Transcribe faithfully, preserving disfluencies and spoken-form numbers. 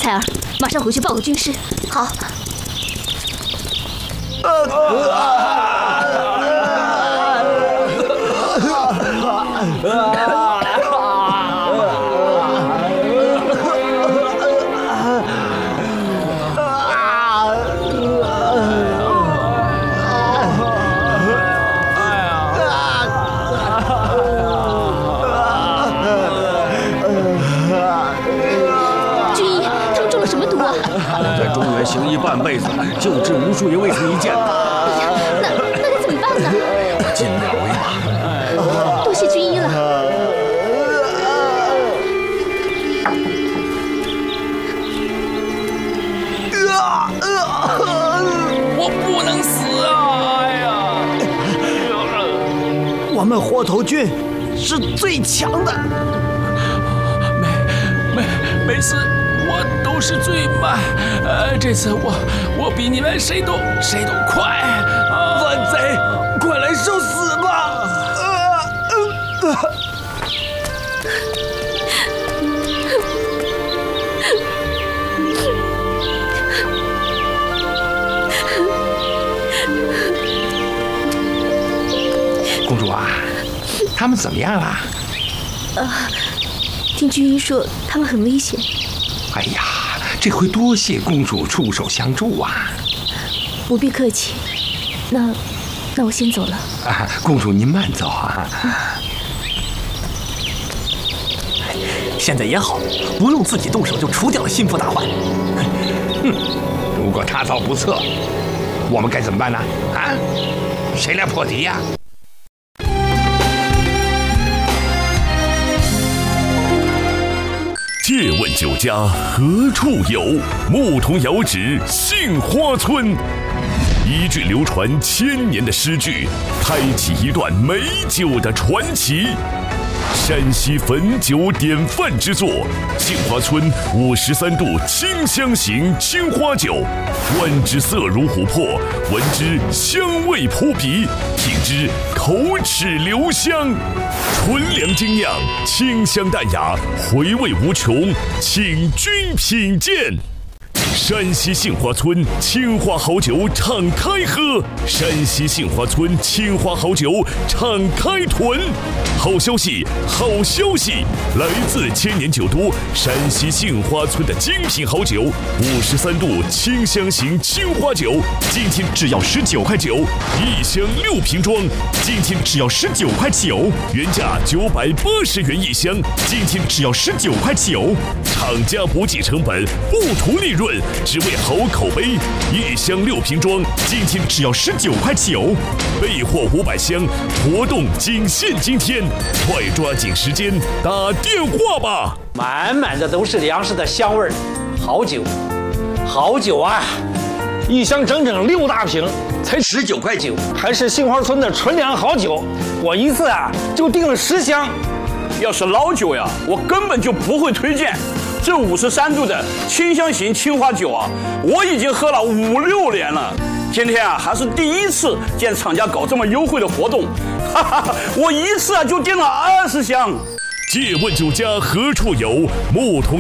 彩儿，马上回去报告军师。 好。 行医半辈子，救治无数也未曾一见。 哎呀，那那该怎么办呢？ 尽量为马。 多谢军医了。 我不能死啊！哎呀， 我们火头军是最强的。 没没没事。我都是最慢，呃，这次我我比你们谁都谁都快。啊、 反贼，快来受死吧！呃呃、 公主啊，他们怎么样了？ 呃，听军医说他们很危险。 哎呀，这回多谢公主出手相助啊！ 不必客气，那那我先走了。 啊，公主您慢走啊！ 嗯、现在也好，不用自己动手就除掉了心腹大患。 哼，如果他遭不测，我们该怎么办呢？啊，谁来破题呀？ 借问酒家何处有？牧童遥指杏花村。一句流传千年的诗句，开启一段美酒的传奇。山西汾酒典范之作，杏花村五十三度清香型青花酒，观之色如琥珀，闻之香味扑鼻，品之口齿留香。纯粮精酿，清香淡雅，回味无穷，请君品鉴。山西杏花村青花好酒敞开喝，山西杏花村青花好酒敞开囤。好消息，好消息！来自千年酒都山西杏花村的精品好酒，五十三度清香型青花酒，今天只要十九块九，一箱六瓶装，今天只要十九块九，原价九百八十元一箱，今天只要十九块九，厂家不计成本，不图利润。只为好口碑，一箱六瓶装，今天只要十九块九，备货五百箱，活动仅限今天，快抓紧时间打电话吧！ 满满的都是粮食的香味儿，好酒，好酒啊！一箱整整六大瓶，才十九块九，还是杏花村的纯粮好酒，我一次啊就订了十箱。 要是老酒呀，我根本就不会推荐。这五十三度的清香型青花酒啊，我已经喝了五六年了。今天啊，还是第一次见厂家搞这么优惠的活动，哈哈，我一次啊就订了二十箱。 借问酒家何处有？牧童